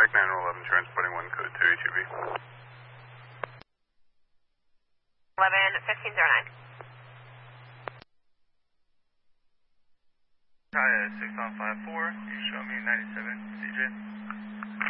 Mike 911, transporting 1 code 2HUB. 11-1509. Hi, 6154. You show me 97, CJ.